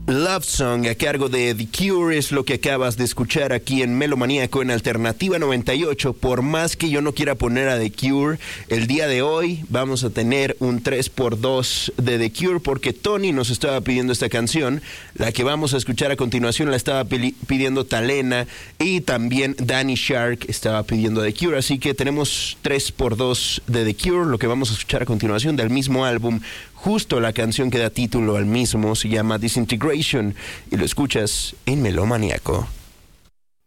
Love Song a cargo de The Cure es lo que acabas de escuchar aquí en Melomaníaco en Alternativa 98. Por más que yo no quiera poner a The Cure, el día de hoy vamos a tener un 3x2 de The Cure porque Tony nos estaba pidiendo esta canción. La que vamos a escuchar a continuación la estaba pidiendo Talena y también Danny Shark estaba pidiendo The Cure. Así que tenemos 3x2 de The Cure. Lo que vamos a escuchar a continuación del mismo álbum, justo la canción que da título al mismo, se llama Disintegration y lo escuchas en Melomaníaco.